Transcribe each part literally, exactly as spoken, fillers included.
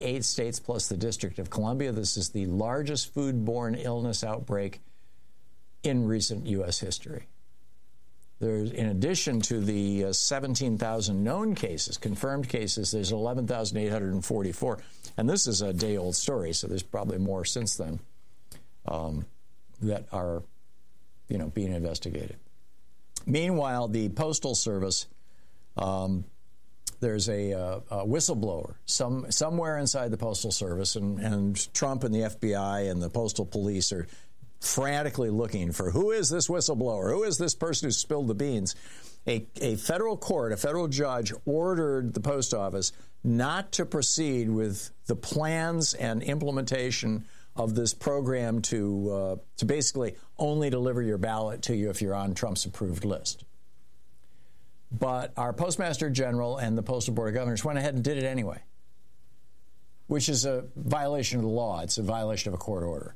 eight states plus the District of Columbia. This is the largest foodborne illness outbreak in recent U S history. There's, in addition to the uh, seventeen thousand known cases, confirmed cases, there's eleven thousand eight hundred forty-four. And this is a day-old story, so there's probably more since then um, that are, you know, being investigated. Meanwhile, the Postal Service, um, there's a, uh, a whistleblower some, somewhere inside the Postal Service, and, and Trump and the F B I and the Postal Police are frantically looking for who is this whistleblower, who is this person who spilled the beans. A, a federal court, a federal judge ordered the post office not to proceed with the plans and implementation of this program to uh, to basically only deliver your ballot to you if you're on Trump's approved list. But our Postmaster General and the Postal Board of Governors went ahead and did it anyway, which is a violation of the law. It's a violation of a court order.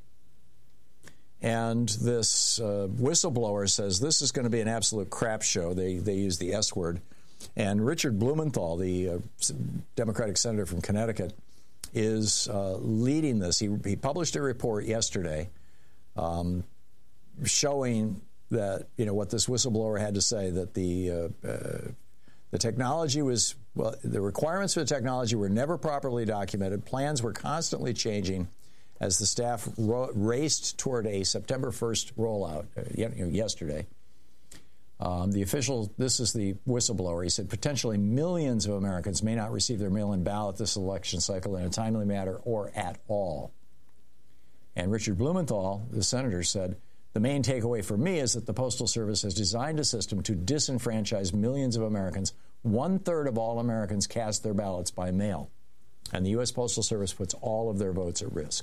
And this uh, whistleblower says this is going to be an absolute crap show. They they use the S word. And Richard Blumenthal, the uh, Democratic senator from Connecticut, is uh, leading this. He, he published a report yesterday um, showing that, you know, what this whistleblower had to say, that the uh, uh, the technology was, well, the requirements for the technology were never properly documented. Plans were constantly changing as the staff ro- raced toward a September first rollout uh, you know, yesterday. Um, the official, this is the whistleblower, he said potentially millions of Americans may not receive their mail-in ballot this election cycle in a timely manner or at all. And Richard Blumenthal, the senator, said, the main takeaway for me is that the Postal Service has designed a system to disenfranchise millions of Americans. One-third of all Americans cast their ballots by mail, and the U S Postal Service puts all of their votes at risk.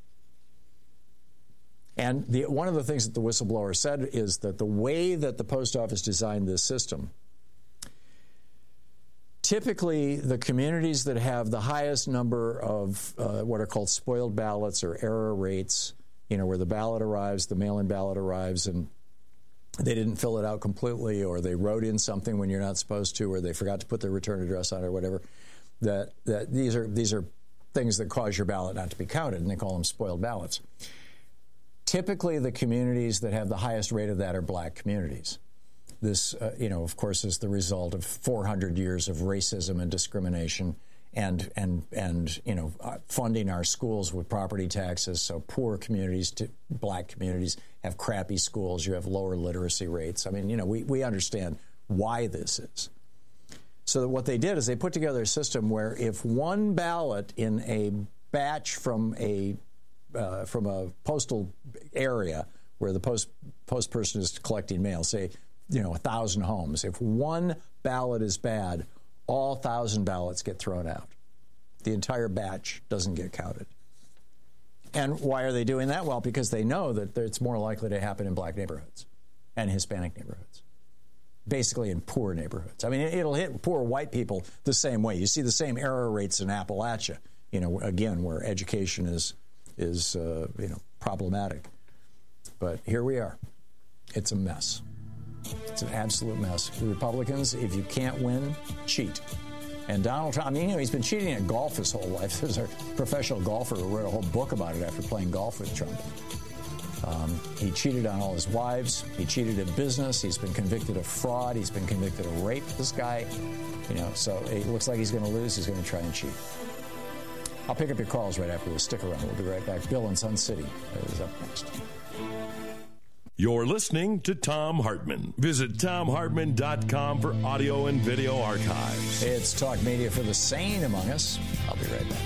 And the, one of the things that the whistleblower said is that the way that the post office designed this system, typically the communities that have the highest number of uh, what are called spoiled ballots or error rates, you know, where the ballot arrives, the mail-in ballot arrives, and they didn't fill it out completely, or they wrote in something when you're not supposed to, or they forgot to put their return address on it or whatever, that, that these are these are things that cause your ballot not to be counted, and they call them spoiled ballots. Typically, the communities that have the highest rate of that are black communities. This, uh, you know, of course, is the result of four hundred years of racism and discrimination, and and and you know, uh, funding our schools with property taxes. So poor communities, to black communities, have crappy schools. You have lower literacy rates. I mean, you know, we we understand why this is. So what they did is they put together a system where if one ballot in a batch from a Uh, from a postal area where the post post person is collecting mail, say, you know, a thousand homes. If one ballot is bad, all thousand ballots get thrown out. The entire batch doesn't get counted. And why are they doing that? Well, because they know that it's more likely to happen in black neighborhoods and Hispanic neighborhoods, basically in poor neighborhoods. I mean, it'll hit poor white people the same way. You see the same error rates in Appalachia, you know, again, where education is is, uh, you know, problematic. But here we are. It's a mess. It's an absolute mess. The Republicans, if you can't win, cheat. And Donald Trump, I mean, you know, he's been cheating at golf his whole life. There's a professional golfer who wrote a whole book about it after playing golf with Trump. Um, he cheated on all his wives. He cheated in business. He's been convicted of fraud. He's been convicted of rape, this guy. You know, so it looks like he's going to lose. He's going to try and cheat. I'll pick up your calls right after this. Stick around. We'll be right back. Bill in Sun City is up next. You're listening to Thom Hartmann. Visit Thom Hartmann dot com for audio and video archives. It's talk media for the sane among us. I'll be right back.